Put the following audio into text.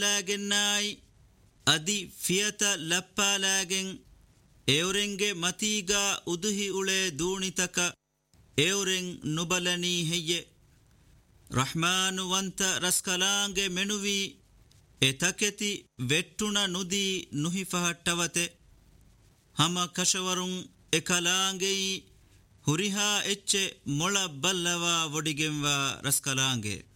ಲಾಗೆನ್ನಾಯಿ ಅದಿ ಫಿಯತ ಲಪ್ಪಾಲಾಗೆನ್ ಎವರೆಂಗೆ ಮತೀಗ ಉದುಹಿ ಉಳೆ ದೂಣಿತಕ ಎವರೆಂ ನುಬಲನಿ ಹೆಯ್ಯೆ ರಹ್ಮಾನುವಂತ ರಸ್ಕಲಾಂಗೆ ಮೆನುವಿ ಎತಕೆತಿ ವೆಟ್ಟುಣ ನುದಿ ನುಹಿಫಹಟ್ಟವತೆ ಹಮ ಕಶವರುಂ ಎಕಲಾಂಗೆಯಿ ಹುರಿಹಾ ಎಚ್ಚೆ ಮೊಳ ಬಲ್ಲವ ಒಡಿಗೆಂವ ರಸ್ಕಲಾಂಗೆ